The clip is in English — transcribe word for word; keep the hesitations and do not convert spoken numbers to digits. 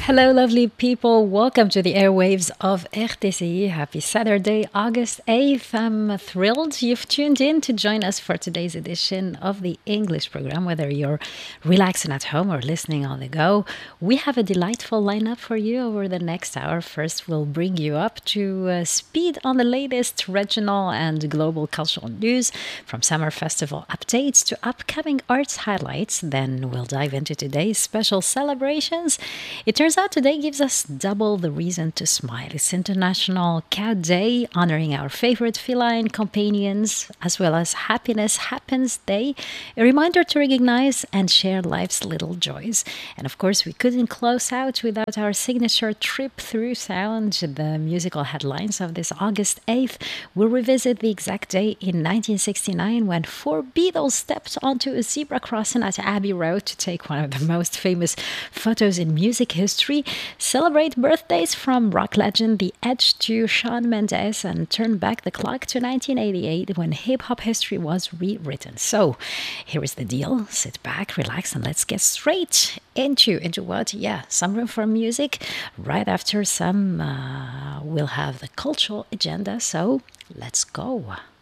Hello, lovely people. Welcome to the airwaves of R T C I. Happy Saturday, August eighth. I'm thrilled you've tuned in to join us for today's edition of the English program. Whether you're relaxing at home or listening on the go, we have a delightful lineup for you over the next hour. First, we'll bring you up to uh, speed on the latest regional and global cultural news, from summer festival updates to upcoming arts highlights. Then we'll dive into today's special celebrations. It turns out today gives us double the reason to smile. It's International Cat Day, honoring our favorite feline companions, as well as Happiness Happens Day, a reminder to recognize and share life's little joys. And of course, we couldn't close out without our signature trip through sound. The musical headlines of this August eighth will revisit the exact day in nineteen sixty-nine when four Beatles stepped onto a zebra crossing at Abbey Road to take one of the most famous photos in music history, celebrate birthdays from rock legend The Edge to Shawn Mendes, and turn back the clock to nineteen eighty-eight when hip-hop history was rewritten. So here is the deal. Sit back, relax, and let's get straight into, into what? Yeah, some room for music. Right after some, uh, we'll have the cultural agenda, so let's go.